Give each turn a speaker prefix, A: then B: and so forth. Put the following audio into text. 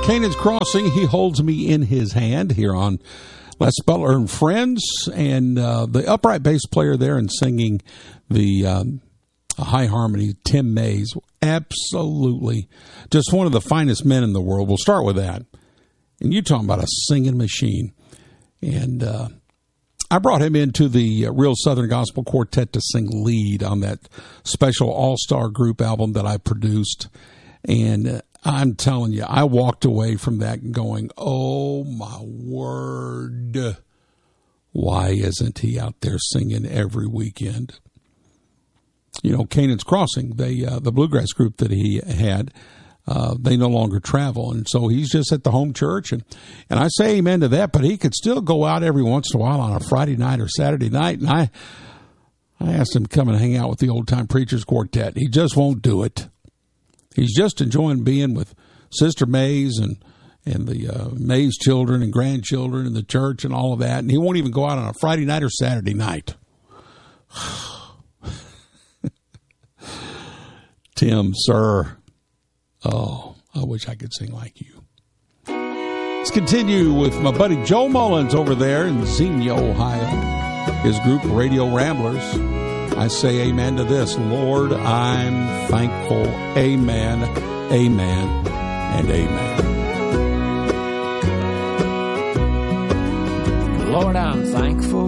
A: Canaan's Crossing, He Holds Me in His Hand, here on Les Butler and Friends. And the upright bass player there and singing the high harmony, Tim Mays, absolutely just one of the finest men in the world. We'll start with that. And you're talking about a singing machine. And I brought him into the Real Southern Gospel Quartet to sing lead on that special all-star group album that I produced. And I'm telling you, I walked away from that going, oh, my word, why isn't he out there singing every weekend? You know, Canaan's Crossing, the bluegrass group that he had, they no longer travel, and so he's just at the home church, and I say amen to that, but he could still go out every once in a while on a Friday night or Saturday night, and I asked him to come and hang out with the Old Time Preachers Quartet. He just won't do it. He's just enjoying being with Sister Mays and the Mays children and grandchildren and the church and all of that, and he won't even go out on a Friday night or Saturday night. Tim, sir. Oh, I wish I could sing like you. Let's continue with my buddy Joe Mullins over there in Xenia, Ohio. His group, Radio Ramblers. I say amen to this. Lord, I'm thankful. Amen, amen, and amen.
B: Lord, I'm thankful.